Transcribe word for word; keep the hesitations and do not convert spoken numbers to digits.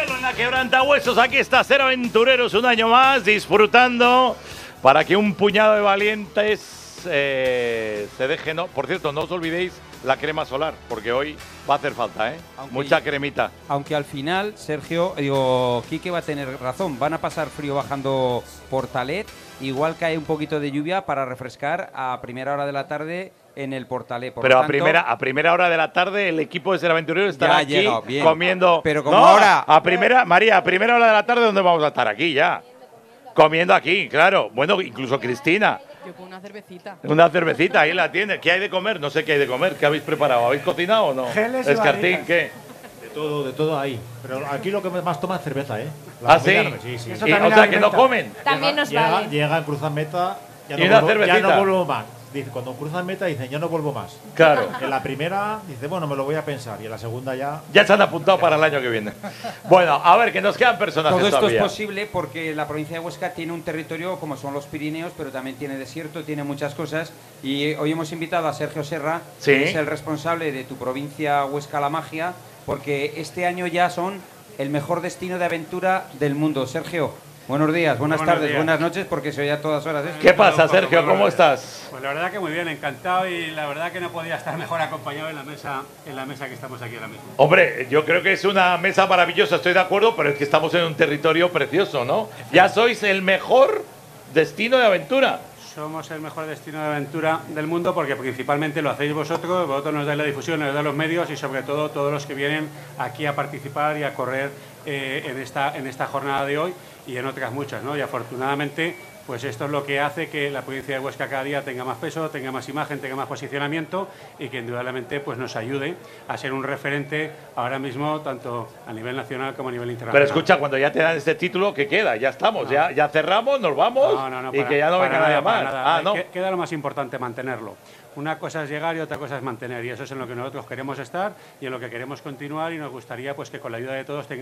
Hielo en la quebrantahuesos, aquí está Ser Aventureros un año más, disfrutando para que un puñado de valientes eh, se dejen. No, por cierto, no os olvidéis la crema solar, porque hoy va a hacer falta, ¿eh? Aunque, mucha cremita. Aunque al final, Sergio, digo, Quique va a tener razón, van a pasar frío bajando Portalet, igual cae un poquito de lluvia para refrescar a primera hora de la tarde en el Portalet. Por Pero tanto, a primera a primera hora de la tarde el equipo de Ser Aventurero estará aquí llegado, bien. comiendo. Pero como no, ahora a primera María, a primera hora de la tarde, ¿dónde vamos a estar? Aquí ya. Comiendo aquí, claro. Bueno, incluso Cristina. Yo con una cervecita. Una cervecita, ahí la tiene. ¿Qué hay de comer? No sé qué hay de comer. ¿Qué habéis preparado? ¿Habéis cocinado o no? Geles y Escartín, varitas. ¿qué? De todo, de todo ahí. Pero aquí lo que más toma es cerveza, ¿eh? ¿Ah, sí? comida no- sí, sí. Y, o sea, que no comen. También nos llega, vale. Llega, cruzan meta, ya Y no, una vuelvo, ya cervecita. no vuelvo más. Dice, cuando cruzan meta dicen, ya no vuelvo más. Claro. En la primera dice, bueno, me lo voy a pensar. Y en la segunda ya… Ya se han apuntado para el año que viene. Bueno, a ver, que nos quedan personajes todo esto todavía. es posible porque la provincia de Huesca tiene un territorio como son los Pirineos, pero también tiene desierto, tiene muchas cosas. Y hoy hemos invitado a Sergio Serra, Sí. que es el responsable de tu provincia Huesca La Magia, porque este año ya son el mejor destino de aventura del mundo. Sergio, buenos días, buenas Buenos tardes, días. buenas noches, porque soy a todas horas. esto. ¿Qué pasa, Un poco, Sergio? muy ¿Cómo buenos días. estás? Pues la verdad que muy bien, encantado y la verdad que no podía estar mejor acompañado en la mesa, en la mesa que estamos aquí ahora mismo. Hombre, yo creo que es una mesa maravillosa, estoy de acuerdo, pero es que estamos en un territorio precioso, ¿no? Ya sois el mejor destino de aventura. Somos el mejor destino de aventura del mundo porque principalmente lo hacéis vosotros, vosotros nos dais la difusión, nos dais los medios y sobre todo todos los que vienen aquí a participar y a correr eh, en, esta, en esta jornada de hoy y en otras muchas, ¿no? Y afortunadamente, pues esto es lo que hace que la provincia de Huesca cada día tenga más peso, tenga más imagen, tenga más posicionamiento y que indudablemente pues nos ayude a ser un referente ahora mismo tanto a nivel nacional como a nivel internacional. Pero escucha, cuando ya te dan este título, ¿qué queda? Ya estamos, ya, ya cerramos, nos vamos No, no, no, y para- que ya no para venga nada, nadie para más. nada. Ah, Hay no. que- Queda lo más importante, mantenerlo. Una cosa es llegar y otra cosa es mantener y eso es en lo que nosotros queremos estar y en lo que queremos continuar y nos gustaría pues que con la ayuda de todos tengamos